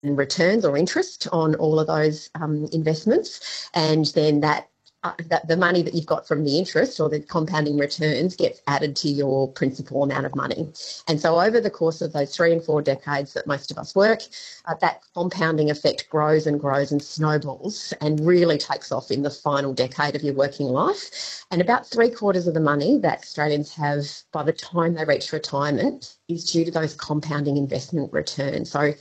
returns or interest on all of those investments, and then that the money that you've got from the interest or the compounding returns gets added to your principal amount of money. And so over the course of those 3 and 4 decades that most of us work, that compounding effect grows and grows and snowballs and really takes off in the final decade of your working life. And about 3/4 of the money that Australians have by the time they reach retirement is due to those compounding investment returns. So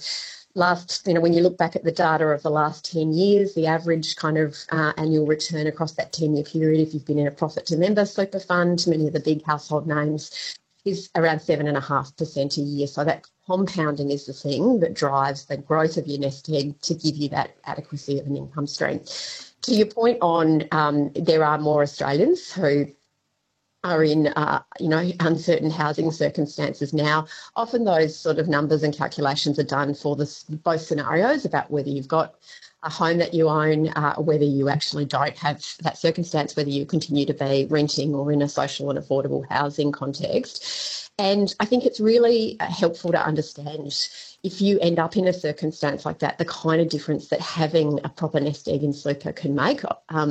when you look back at the data of the last 10 years, the average kind of annual return across that 10-year period, if you've been in a profit to member super fund, many of the big household names, is around 7.5% a year. So that compounding is the thing that drives the growth of your nest egg to give you that adequacy of an income stream. To your point on there are more Australians who are in, uncertain housing circumstances now. Often those sort of numbers and calculations are done for both scenarios about whether you've got a home that you own, or whether you actually don't have that circumstance, whether you continue to be renting or in a social and affordable housing context. And I think it's really helpful to understand if you end up in a circumstance like that, the kind of difference that having a proper nest egg in super can make.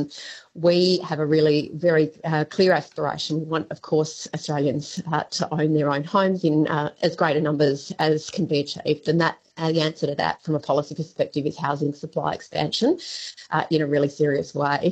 We have a really very clear aspiration. We want, of course, Australians to own their own homes in as great a numbers as can be achieved. And that the answer to that from a policy perspective is housing supply expansion in a really serious way.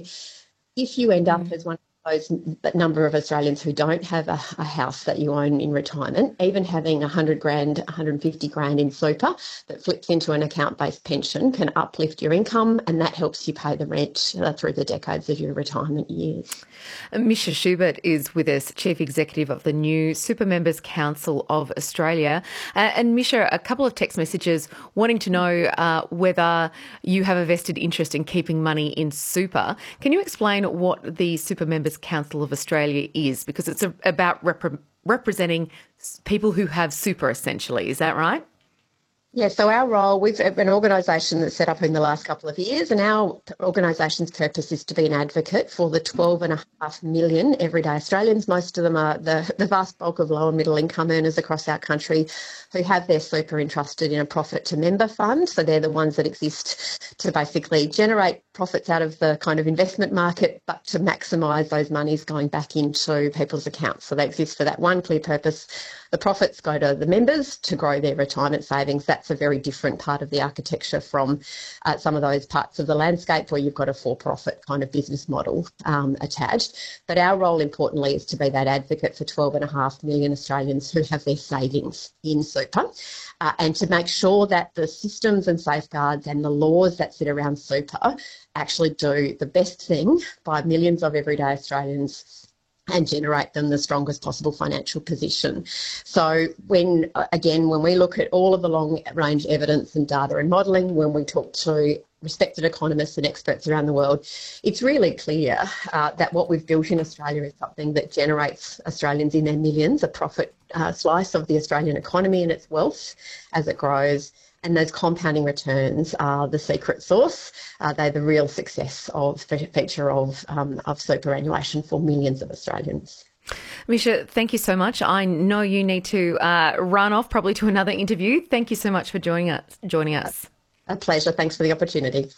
If you end up as one that number of Australians who don't have a house that you own in retirement, even having 100 grand, 150 grand in super that flips into an account-based pension can uplift your income, and that helps you pay the rent through the decades of your retirement years. Misha Schubert is with us, Chief Executive of the new Super Members Council of Australia. And Misha, a couple of text messages wanting to know whether you have a vested interest in keeping money in super. Can you explain what the Super Members Council of Australia is? Because it's about representing people who have super, essentially. Is that right? Yeah, so our role, we've an organisation that's set up in the last couple of years, and our organisation's purpose is to be an advocate for the 12.5 million everyday Australians. Most of them are the vast bulk of low and middle income earners across our country who have their super entrusted in a profit to member fund. So they're the ones that exist to basically generate profits out of the kind of investment market, but to maximise those monies going back into people's accounts. So they exist for that one clear purpose. The profits go to the members to grow their retirement savings. That's a very different part of the architecture from some of those parts of the landscape where you've got a for-profit kind of business model attached. But our role, importantly, is to be that advocate for 12.5 million Australians who have their savings in super, and to make sure that the systems and safeguards and the laws that sit around super actually do the best thing by millions of everyday Australians and generate them the strongest possible financial position. So when we look at all of the long-range evidence and data and modelling, when we talk to respected economists and experts around the world, it's really clear that what we've built in Australia is something that generates Australians in their millions a profit slice of the Australian economy and its wealth as it grows. And those compounding returns are the secret sauce. They're the real success feature of superannuation for millions of Australians. Misha, thank you so much. I know you need to run off probably to another interview. Thank you so much for joining us. A pleasure. Thanks for the opportunity.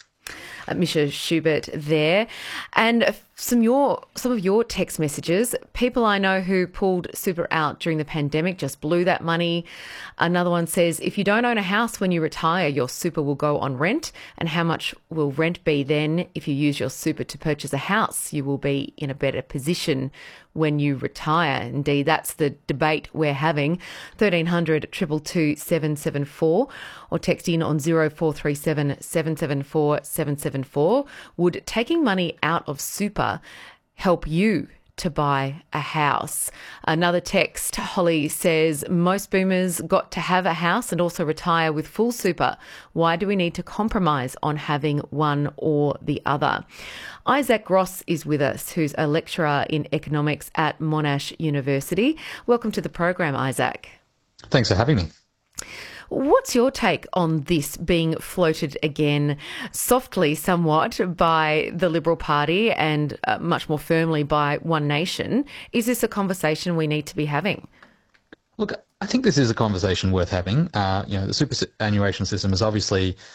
Misha Schubert there. And some of your text messages. People I know who pulled super out during the pandemic just blew that money. Another one says, if you don't own a house when you retire, your super will go on rent. And how much will rent be then if you use your super to purchase a house? You will be in a better position when you retire. Indeed, that's the debate we're having. 1300 222 774 or text in on 0437 774 774. Would taking money out of super help you to buy a house? Another text, Holly says, most boomers got to have a house and also retire with full super. Why do we need to compromise on having one or the other? Isaac Ross is with us, who's a lecturer in economics at Monash University. Welcome to the program, Isaac. Thanks for having me. What's your take on this being floated again softly somewhat by the Liberal Party and much more firmly by One Nation? Is this a conversation we need to be having? Look, I think this is a conversation worth having. The superannuation system is obviously